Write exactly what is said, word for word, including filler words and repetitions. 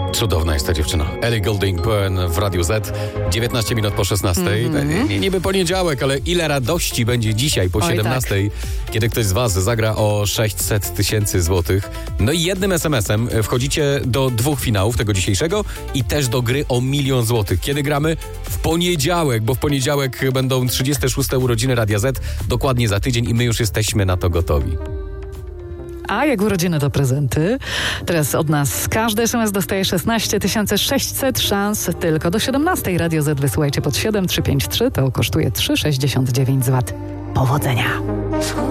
Cudowna jest ta dziewczyna. Ellie Goulding pełen w Radiu Z. dziewiętnaście minut po szesnastej. Mm-hmm. Niby poniedziałek, ale ile radości będzie dzisiaj po siedemnastej, tak. kiedy ktoś z was zagra o sześćset tysięcy złotych. No i jednym es em esem wchodzicie do dwóch finałów tego dzisiejszego i też do gry o milion złotych. Kiedy gramy? W poniedziałek, bo w poniedziałek będą trzydzieste szóste urodziny Radia Z, dokładnie za tydzień i my już jesteśmy na to gotowi. A jak urodziny to prezenty. Teraz od nas każdy es em es dostaje szesnaście tysięcy sześćset szans tylko do siedemnastej. Radio Z wysyłajcie pod siedem trzy pięć trzy. To kosztuje trzy sześćdziesiąt dziewięć złotych. Powodzenia!